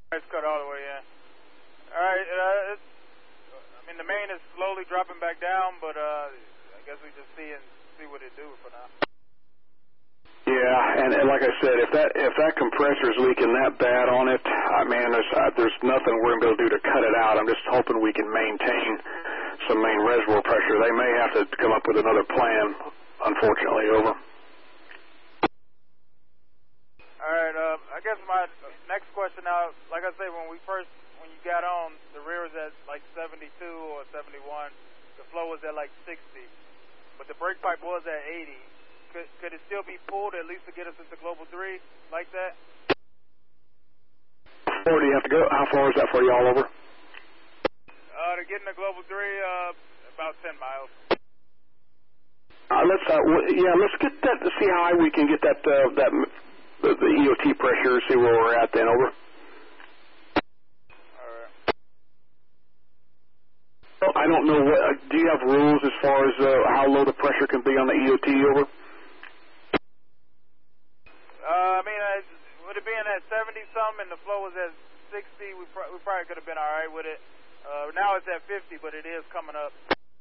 It's cut all the way in. All right, the main is slowly dropping back down, but I guess we just see what it do for now. Yeah, and like I said, if that compressor's leaking that bad on it, there's nothing we're gonna be able to do to cut it out. I'm just hoping we can maintain some main reservoir pressure. They may have to come up with another plan, unfortunately. Over. All right, I guess my next question now, like I say, when you got on, the rear was at like 72 or 71, the flow was at like 60, but the brake pipe was at 80. Could it still be pulled at least to get us into Global 3 like that? How far do you have to go? How far is that for you all over? To get into Global 3, about 10 miles. Let's get that to see how high we can get that the EOT pressure, see where we're at then. Over. All right. Well, I don't know do you have rules as far as how low the pressure can be on the EOT? Over. With it being at 70-something and the flow was at 60, we probably could have been all right with it. Now it's at 50, but it is coming up.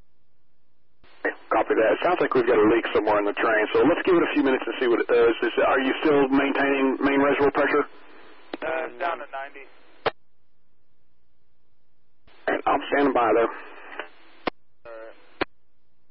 Copy that. It sounds like we've got a leak somewhere in the train, so let's give it a few minutes and see what it does. Are you still maintaining main reservoir pressure? Down to 90. I'm standing by there.